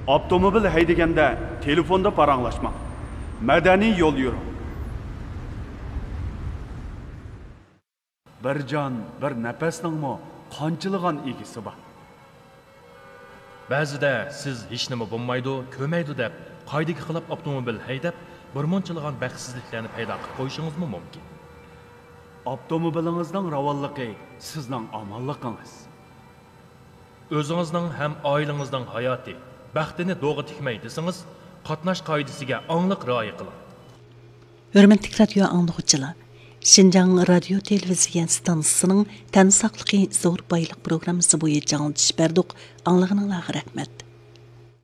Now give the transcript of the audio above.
Avtomobil haydaganda telefonda paranglashma. Madaniy yo'l yuring. Bir jon, bir nafasningmi qanchilgan egisi bor. Ba'zida siz hech nima bo'lmaydi, ko'maydi deb qaydaga qilib avtomobil haydab, birmunchalig'an baxtsizliklarni paydo qilib qo'yishingiz mumkin. Avtomobilingizning ravonligi sizning omonligingiz. O'zingizning ham oilangizning hayoti, baxtini do'g'ri tikmay desangiz, qatnash qoidasiga aniq rioya qiling. Hürmetli radyo anlıqçılar, Şinjan Radio Televiziya stansiyasının tən saqlıqı zor bayılıq proqramısı boyunca anlatış berdik. Anlığınızға rahmet.